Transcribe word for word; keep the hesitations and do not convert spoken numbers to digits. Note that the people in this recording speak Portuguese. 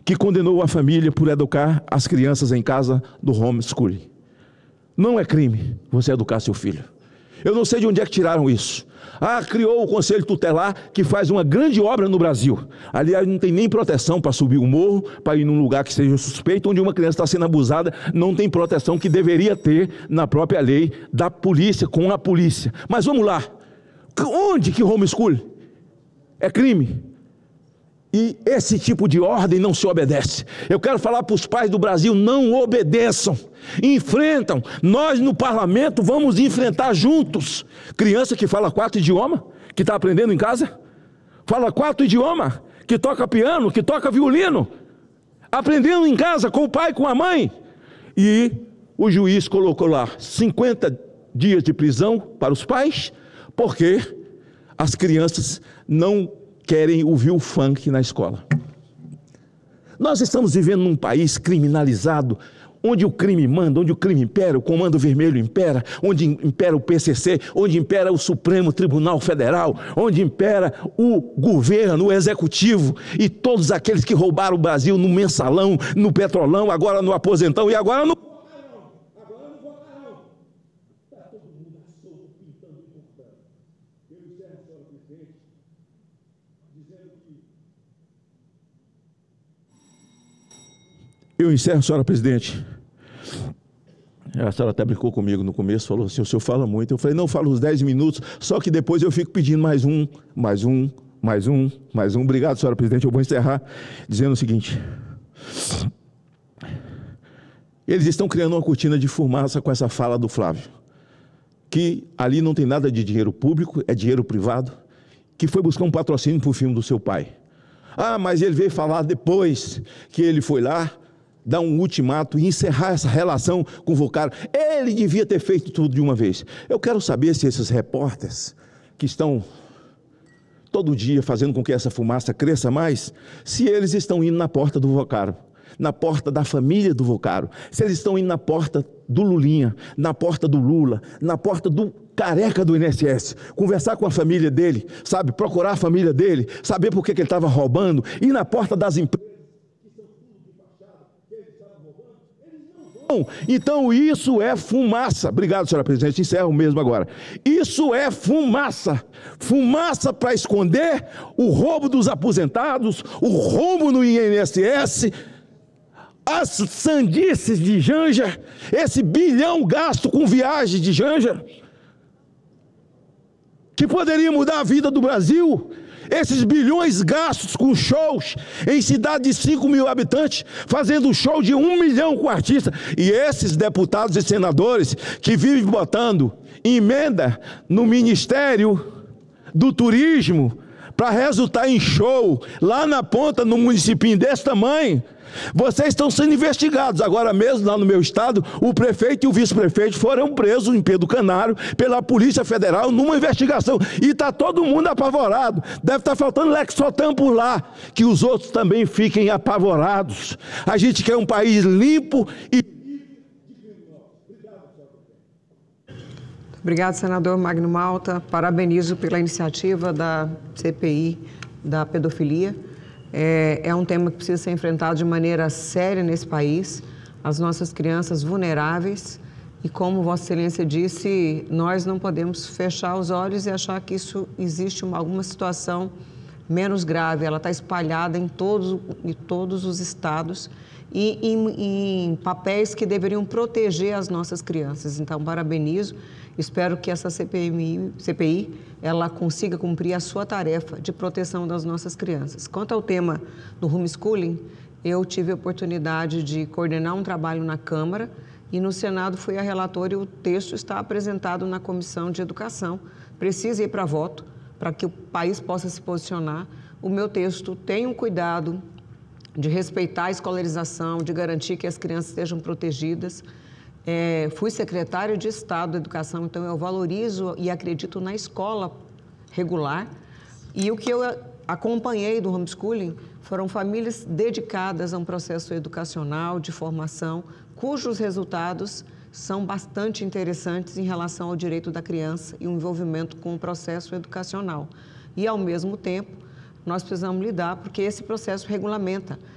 que condenou a família por educar as crianças em casa do homeschooling. Não é crime você educar seu filho. Eu não sei de onde é que tiraram isso. Ah, criou o Conselho Tutelar, que faz uma grande obra no Brasil. Aliás, não tem nem proteção para subir o morro, para ir num lugar que seja suspeito, onde uma criança está sendo abusada, não tem proteção que deveria ter na própria lei da polícia, com a polícia. Mas vamos lá. Onde que homeschooling é crime? E esse tipo de ordem não se obedece. Eu quero falar para os pais do Brasil, não obedeçam, enfrentam. Nós no parlamento vamos enfrentar juntos. Criança que fala quatro idiomas, que está aprendendo em casa, fala quatro idiomas, que toca piano, que toca violino, aprendendo em casa com o pai, com a mãe. E o juiz colocou lá cinquenta dias de prisão para os pais, porque as crianças não querem ouvir o funk na escola. Nós estamos vivendo num país criminalizado, onde o crime manda, onde o crime impera, o Comando Vermelho impera, onde impera o P C C, onde impera o Supremo Tribunal Federal, onde impera o governo, o executivo e todos aqueles que roubaram o Brasil no mensalão, no petrolão, agora no aposentão e agora no... Eu encerro, senhora presidente. A senhora até brincou comigo no começo, falou assim, o senhor fala muito. Eu falei, não, falo uns dez minutos, só que depois eu fico pedindo mais um, mais um, mais um, mais um. Obrigado, senhora presidente. Eu vou encerrar dizendo o seguinte. Eles estão criando uma cortina de fumaça com essa fala do Flávio, que ali não tem nada de dinheiro público, é dinheiro privado, que foi buscar um patrocínio para o filme do seu pai. Ah, mas ele veio falar depois que ele foi lá, dar um ultimato e encerrar essa relação com o Vocaro. Ele devia ter feito tudo de uma vez. Eu quero saber se esses repórteres que estão todo dia fazendo com que essa fumaça cresça mais, se eles estão indo na porta do Vocaro, na porta da família do Vocaro, se eles estão indo na porta do Lulinha, na porta do Lula, na porta do careca do I N S S, conversar com a família dele, sabe, procurar a família dele, saber por que, que ele estava roubando, ir na porta das empresas. Então isso é fumaça. Obrigado, senhora presidente, encerro mesmo agora. Isso é fumaça. Fumaça para esconder o roubo dos aposentados, o roubo no I N S S, as sandices de Janja, esse bilhão gasto com viagem de Janja, que poderia mudar a vida do Brasil. Esses bilhões gastos com shows em cidade de cinco mil habitantes, fazendo show de um milhão com artista. E esses deputados e senadores que vivem botando emenda no Ministério do Turismo para resultar em show lá na ponta, num município desse tamanho. Vocês estão sendo investigados. Agora mesmo, lá no meu estado, o prefeito e o vice-prefeito foram presos em Pedro Canário pela Polícia Federal numa investigação. E está todo mundo apavorado. Deve estar faltando Lexotan por lá, que os outros também fiquem apavorados. A gente quer um país limpo e... Obrigado, senador Magno Malta. Parabenizo pela iniciativa da C P I da pedofilia. É, é um tema que precisa ser enfrentado de maneira séria nesse país. As nossas crianças vulneráveis. E como Vossa Excelência disse, nós não podemos fechar os olhos e achar que isso existe uma, alguma situação menos grave. Ela está espalhada em todos, em todos os estados e em, em papéis que deveriam proteger as nossas crianças. Então, parabenizo. Espero que essa C P I, C P I ela consiga cumprir a sua tarefa de proteção das nossas crianças. Quanto ao tema do homeschooling, eu tive a oportunidade de coordenar um trabalho na Câmara e no Senado fui a relatora e o texto está apresentado na Comissão de Educação. Precisa ir para voto para que o país possa se posicionar. O meu texto tem um cuidado de respeitar a escolarização, de garantir que as crianças estejam protegidas. É, fui secretária de Estado da Educação, então eu valorizo e acredito na escola regular. E o que eu acompanhei do homeschooling foram famílias dedicadas a um processo educacional, de formação, cujos resultados são bastante interessantes em relação ao direito da criança e o envolvimento com o processo educacional. E, ao mesmo tempo, nós precisamos lidar, porque esse processo regulamenta